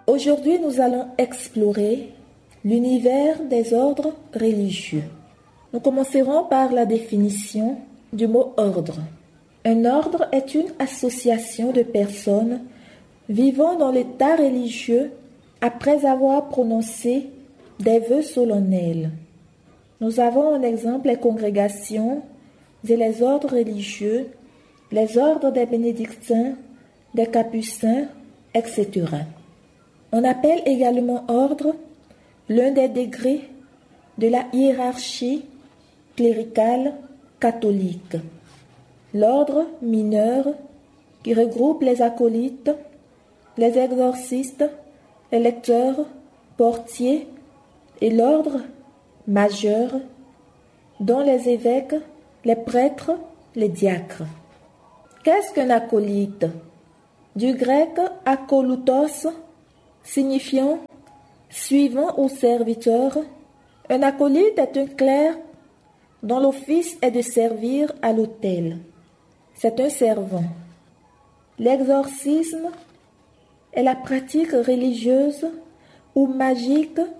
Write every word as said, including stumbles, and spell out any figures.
Aujourd'hui, nous allons explorer l'univers des ordres religieux. Nous commencerons par la définition du mot ordre. Un ordre est une association de personnes vivant dans l'état religieux après avoir prononcé des vœux solennels. Nous avons en exemple les congrégations et les ordres religieux, les ordres des bénédictins, des capucins, et cetera. On appelle également ordre l'un des degrés de la hiérarchie cléricale catholique. L'ordre mineur qui regroupe les acolytes, les exorcistes, les lecteurs, portiers, et l'ordre majeur dont les évêques, les prêtres, les diacres. Qu'est-ce qu'un acolyte? Du grec akoloutos, signifiant suivant ou serviteur, un acolyte est un clerc dont l'office est de servir à l'autel. C'est un servant. L'exorcisme est la pratique religieuse ou magique